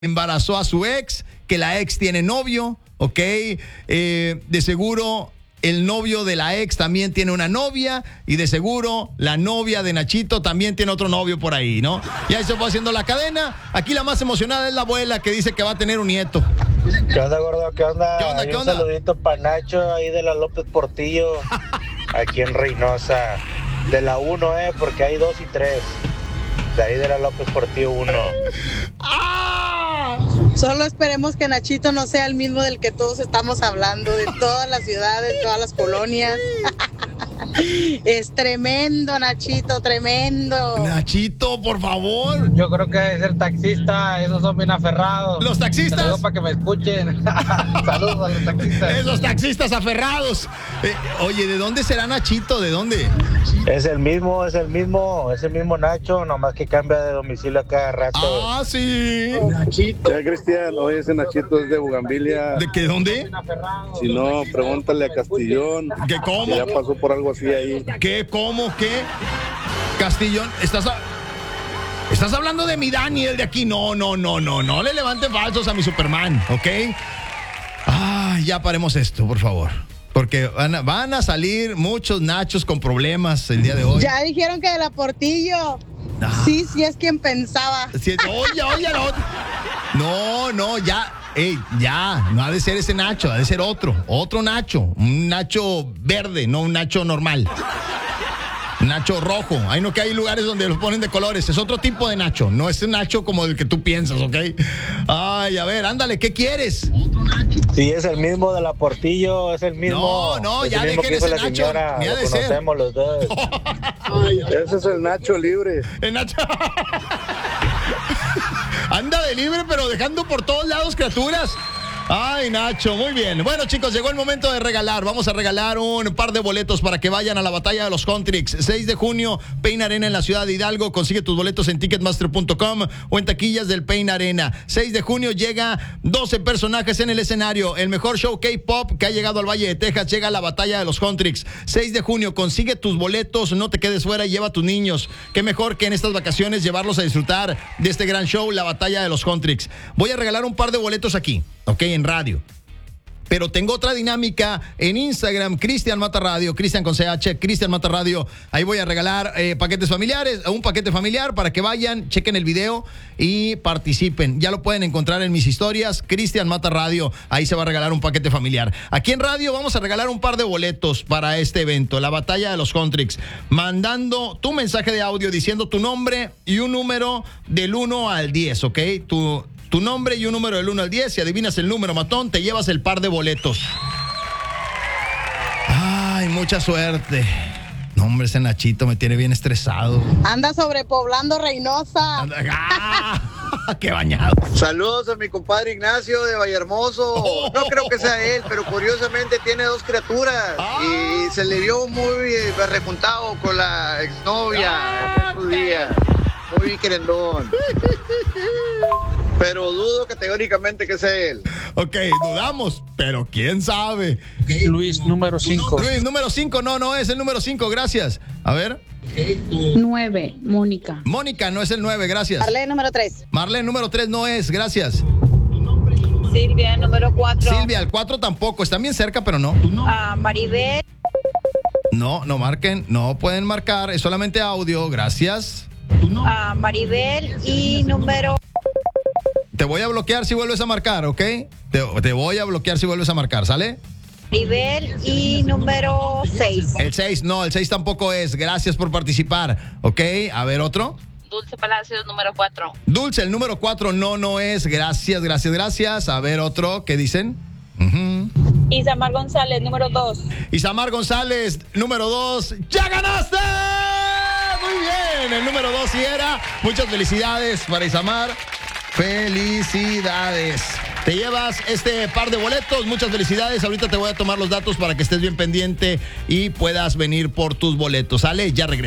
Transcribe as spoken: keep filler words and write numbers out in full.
embarazó a su ex, que la ex tiene novio, ¿ok? Eh, de seguro el novio de la ex también tiene una novia y de seguro la novia de Nachito también tiene otro novio por ahí, ¿no? Y ahí se fue haciendo la cadena. Aquí la más emocionada es la abuela que dice que va a tener un nieto. ¿Qué onda, gordo? ¿Qué onda? ¿Qué onda, Hay qué un onda? saludito para Nacho ahí de la López Portillo, aquí en Reynosa. De la uno, eh, porque hay dos y tres. De ahí de la López Portillo uno. ¡Ah! Solo esperemos que Nachito no sea el mismo del que todos estamos hablando, de todas las ciudades, todas las colonias. Es tremendo, Nachito, tremendo. Nachito, por favor. Yo creo que debe ser taxista, esos son bien aferrados. Los taxistas. Saludos para que me escuchen. Saludos a los taxistas. Esos taxistas aferrados. Eh, oye, ¿de dónde será Nachito? ¿De dónde? Es el mismo, es el mismo, es el mismo Nacho, nomás que cambia de domicilio a cada rato. Ah, sí. Nachito. Ya, Cristian, oye, ese Nachito es de Bugambilia. ¿De qué? ¿Dónde? Si no, pregúntale a Castillón. ¿Qué cómo? Que ya pasó por algo así ahí. ¿Qué? ¿Cómo? ¿Qué? Castillón, ¿estás a... ¿Estás hablando de mi Daniel de aquí? No, no, no, no, no le levanten falsos a mi Superman, ¿ok? Ah, ya paremos esto, por favor. Porque van a, van a salir muchos Nachos con problemas el día de hoy. Ya dijeron que de la Portillo. Ah. Sí, sí es quien pensaba. Sí, oye, oye, no. No, no, ya. Ey, ya, no ha de ser ese Nacho, ha de ser otro, otro Nacho, un Nacho verde, no un Nacho normal. Nacho rojo, hay no que hay lugares donde los ponen de colores, es otro tipo de Nacho, no es un Nacho como el que tú piensas, ¿ok? Ay, a ver, ándale, ¿qué quieres? Sí, es el mismo de la Portillo, es el mismo. No, no, es ya el mismo dejen que hizo ese la Nacho, señora, ni ha lo de ser. conocemos los dos. Ese es el Nacho libre. El Nacho. Anda de libre, pero dejando por todos lados criaturas. Ay, Nacho, muy bien. Bueno, chicos, llegó el momento de regalar. Vamos a regalar un par de boletos para que vayan a la batalla de los Contrix. seis de junio, Pain Arena en la ciudad de Hidalgo. Consigue tus boletos en ticketmaster punto com o en taquillas del Pain Arena. seis de junio llega doce personajes en el escenario. El mejor show K-pop que ha llegado al Valle de Texas llega a la batalla de los Contrix. seis de junio, consigue tus boletos, no te quedes fuera y lleva a tus niños. Qué mejor que en estas vacaciones llevarlos a disfrutar de este gran show, la batalla de los Contrix. Voy a regalar un par de boletos aquí, ok, en radio. Pero tengo otra dinámica en Instagram, Cristian Mata Radio, Cristian con C H, Cristian Mata Radio. Ahí voy a regalar eh, paquetes familiares, un paquete familiar para que vayan, chequen el video y participen. Ya lo pueden encontrar en mis historias, Cristian Mata Radio. Ahí se va a regalar un paquete familiar. Aquí en radio vamos a regalar un par de boletos para este evento, la batalla de los Contrix. Mandando tu mensaje de audio diciendo tu nombre y un número del uno al diez, ¿ok? Tu... Tu nombre y un número del uno al diez. Si adivinas el número, matón, te llevas el par de boletos. Ay, mucha suerte. No, hombre, ese Nachito me tiene bien estresado. Anda sobrepoblando Reynosa. Anda, ¡ah! ¡Qué bañado! Saludos a mi compadre Ignacio de Vallehermoso. Oh. No creo que sea él, pero curiosamente tiene dos criaturas. Ah. Y se le vio muy eh, rejuntado con la exnovia Ah, en su día. Muy querendón. Pero dudo categóricamente que sea él. Ok, dudamos, pero quién sabe. Luis, número cinco. Luis, número cinco, no, no es el número cinco, gracias. A ver. nueve, Mónica. Mónica, no es el nueve, gracias. Marlene, número tres. Marlene, número tres, no es, gracias. Silvia, número cuatro. Silvia, el cuatro tampoco, están bien cerca, pero no. Ah, Maribel. No, no marquen, no pueden marcar, es solamente audio, gracias. Ah, Maribel y número... Te voy a bloquear si vuelves a marcar, ¿ok? Te, te voy a bloquear si vuelves a marcar, ¿sale? Maribel y número seis. El seis, no, el seis tampoco es, gracias por participar, ¿ok? A ver, otro. Dulce Palacios, número cuatro. Dulce, el número cuatro, no, no es, gracias, gracias, gracias. A ver, otro, ¿qué dicen? Uh-huh. Isamar González, número dos. Isamar González, número dos, ¡ya ganaste! Muy bien, el número dos sí era. Muchas felicidades para Isamar. Felicidades. Te llevas este par de boletos. Muchas felicidades. Ahorita te voy a tomar los datos para que estés bien pendiente y puedas venir por tus boletos. ¿Sale? Ya regreso.